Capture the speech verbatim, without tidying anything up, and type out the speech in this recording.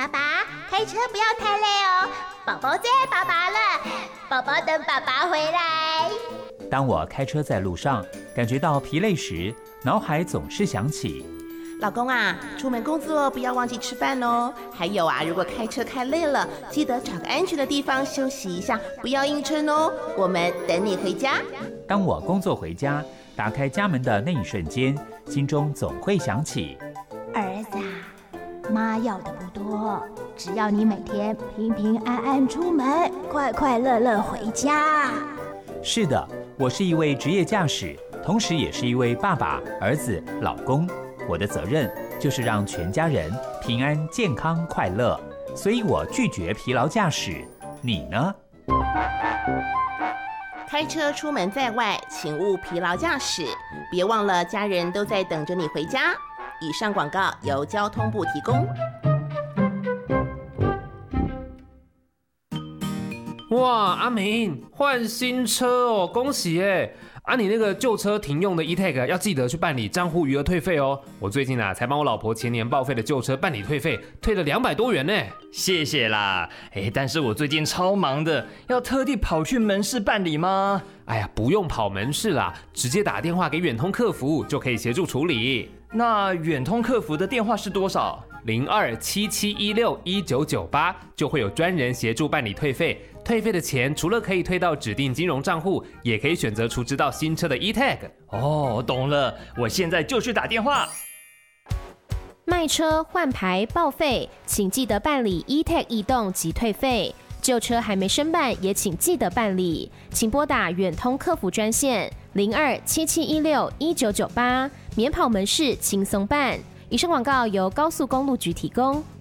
爸爸，开车不要太累哦，宝宝最爱爸爸了，宝宝等爸爸回来。 当我开车在路上，感觉到疲累时，脑海总是想起， 老公啊，出门工作不要忘记吃饭哦。还有啊，如果开车开累了，记得找个安全的地方休息一下，不要硬撑哦。我们等你回家。 当我工作回家，打开家门的那一瞬间，心中总会想起， 儿子啊，妈要的不多，只要你每天平平安安出门，快快乐乐回家。 是的，我是一位职业驾驶，同时也是一位爸爸、儿子、老公。我的责任就是让全家人平安、健康、快乐，所以我拒绝疲劳驾驶。你呢？ 开车出门在外，请勿疲劳驾驶，别忘了家人都在等着你回家。以上广告由交通部提供。 哇，阿明换新车哦，恭喜耶！啊，你那个旧车停用的 E-Tag 要记得去办理账户余额退费哦。我最近啊才帮我老婆前年报废的旧车办理退费，退了两百多元呢。 谢谢啦，哎，但是我最近超忙的，要特地跑去门市办理吗？ 哎呀，不用跑门市啦，直接打电话给远通客服就可以协助处理。 那远通客服的电话是多少？ 零二七七一六一九九八，就会有专人协助办理退费。退费的钱除了可以退到指定金融账户，也可以选择储值到新车的 E-Tag。 哦，懂了，我现在就去打电话。 卖车、换牌、报废，请记得办理 E-Tag 异动及退费。旧车还没申办，也请记得办理，请拨打远通客服专线零二七七一六一九九八，免跑门市轻松办。以上广告由高速公路局提供。